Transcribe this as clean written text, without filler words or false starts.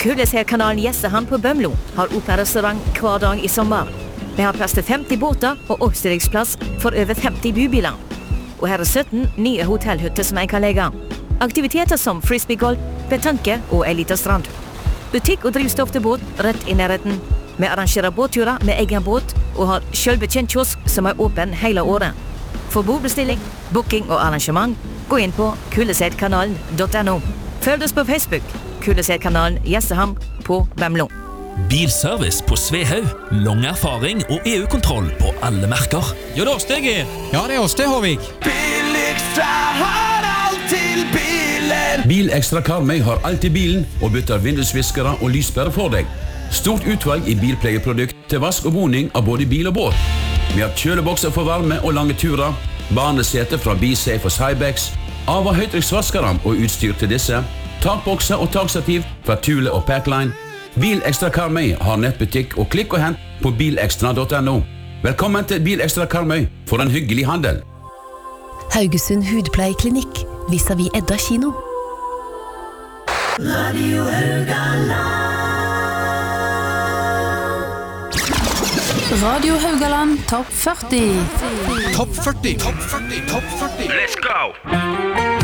Kulleseerkanalen Jesseham på Bømlo har åpen restaurant hver dag i sommer. Vi har plass til 50 båter og oppstillingsplass for over 50 bybiler. Og her er 17 nye hotellhytter som jeg kan legge. Aktiviteter som frisbeegolf, petanque og en liten strand. Butikk og drivstoff til båt rett i nærheten. Vi arrangerer båtturer med egen båt og har selvbetjent kiosk som er åpen hele året. For bordbestilling, booking og arrangement, gå inn på kulleseidkanalen.no. Følg oss på Facebook, Kulleseidkanalen Jesseham på Bømlo. Bilservice på Svehaug. Lang erfaring og EU-kontroll på alle merker. Ja, det er oss det, Geir. Ja, det er oss det, Håvig. Bilekstra har alltid biler. Bilekstra Karmøy har alltid bilen og bytter vindusviskere og lyspærer for deg. Stort utvalg i bilpleieprodukt til vask og boning av både bil og båt. Vi har kjølebokser for varme og lange turer, barnesete fra BeSafe og Cybex, av- og høytrykksvaskere og utstyr til disse, takbokser og takstativ fra Thule og Packline. Bilekstra Karmøy har nettbutikk og klikk og hent på bilekstra.no. Velkommen til Bilekstra Karmøy for en hyggelig handel. Haugesund Hudpleieklinikk, vis-à-vis Edda kino. Radio Haugaland. Radio Haugaland Topp 40. Topp 40. Topp 40. Topp 40. Let's go!